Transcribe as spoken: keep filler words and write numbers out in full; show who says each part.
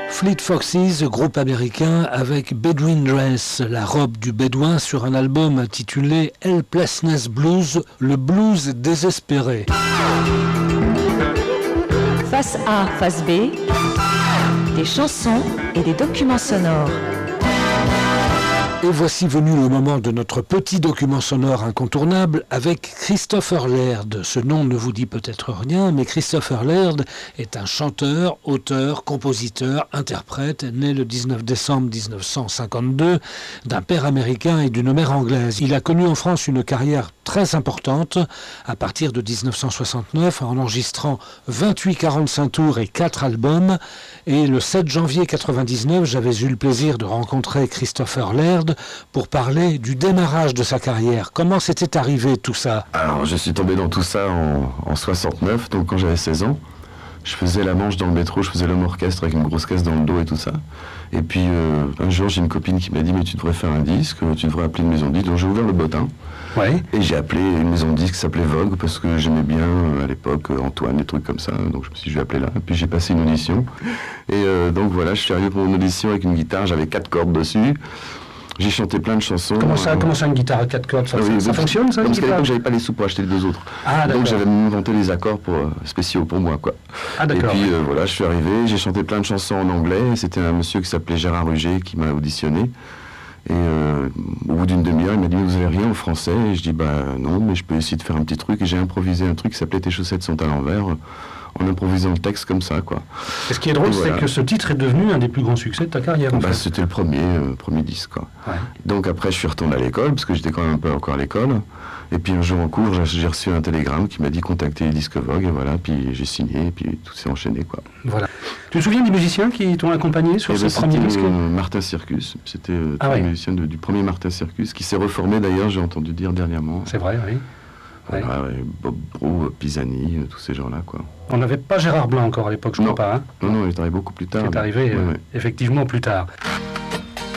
Speaker 1: Fleet Foxes, groupe américain avec Bedouin Dress, la robe du bédouin, sur un album intitulé Helplessness Blues, le blues désespéré.
Speaker 2: Face A, face B, des chansons et des documents sonores.
Speaker 1: Et voici venu le moment de notre petit document sonore incontournable avec Christopher Laird. Ce nom ne vous dit peut-être rien, mais Christopher Laird est un chanteur, auteur, compositeur, interprète, né le dix-neuf décembre dix-neuf cent cinquante-deux d'un père américain et d'une mère anglaise. Il a connu en France une carrière très importante à partir de dix-neuf cent soixante-neuf en enregistrant vingt-huit quarante-cinq tours et quatre albums. Et le sept janvier quatre-vingt-dix-neuf, j'avais eu le plaisir de rencontrer Christopher Laird pour parler du démarrage de sa carrière. Comment c'était arrivé tout ça?
Speaker 3: Alors, je suis tombé dans tout ça en, en soixante-neuf, donc quand j'avais seize ans. Je faisais la manche dans le métro, je faisais l'homme orchestre avec une grosse caisse dans le dos et tout ça. Et puis euh, un jour, j'ai une copine qui m'a dit « mais tu devrais faire un disque, tu devrais appeler une maison de disque ». Donc j'ai ouvert le bottin. Ouais. Et j'ai appelé une maison de disque qui s'appelait Vogue parce que j'aimais bien euh, à l'époque euh, Antoine, des trucs comme ça. Donc je me suis dit je vais appeler là. Et puis j'ai passé une audition. Et euh, donc voilà, je suis arrivé pour une audition avec une guitare, j'avais quatre cordes dessus. J'ai chanté plein de chansons.
Speaker 1: Comment ça, euh... comment ça une guitare à quatre cordes? Ça, oui, ça, ça fonctionne ça?
Speaker 3: Parce qu'à l'époque, j'avais pas les sous pour acheter les deux autres. Ah, donc j'avais inventé les accords pour, euh, spéciaux pour moi, quoi. Ah, et puis oui. euh, voilà, je suis arrivé, j'ai chanté plein de chansons en anglais. Et c'était un monsieur qui s'appelait Gérard Ruger qui m'a auditionné. Et euh, au bout d'une demi-heure, il m'a dit « vous avez rien en français ?» Et je dis « bah non, mais je peux essayer de faire un petit truc. » Et j'ai improvisé un truc qui s'appelait « Tes chaussettes sont à l'envers ». En improvisant le texte comme ça, quoi.
Speaker 1: Et ce qui est drôle, voilà, c'est que ce titre est devenu un des plus grands succès de ta carrière, en
Speaker 3: bah,
Speaker 1: fait.
Speaker 3: C'était le premier, euh, premier disque, quoi. Ouais. Donc après, je suis retourné à l'école, parce que j'étais quand même un peu encore à l'école. Et puis un jour en cours, j'ai reçu un télégramme qui m'a dit contacter les disques Vogue, et voilà, puis j'ai signé, et puis tout s'est enchaîné, quoi.
Speaker 1: Voilà. Tu te souviens des musiciens qui t'ont accompagné sur et ce ben, premier disque?
Speaker 3: euh, Martin Circus, c'était euh, ah, ouais. le musicien de, du premier Martin Circus, qui s'est reformé d'ailleurs, j'ai entendu dire dernièrement.
Speaker 1: C'est vrai, oui.
Speaker 3: Ouais. Voilà, ouais, Bob Brou, Pisani, tous ces gens-là, quoi.
Speaker 1: On n'avait pas Gérard Blanc encore à l'époque, je ne crois pas. Hein
Speaker 3: non, non, il est arrivé beaucoup plus tard.
Speaker 1: Il est arrivé, ouais, euh, ouais. effectivement, plus tard.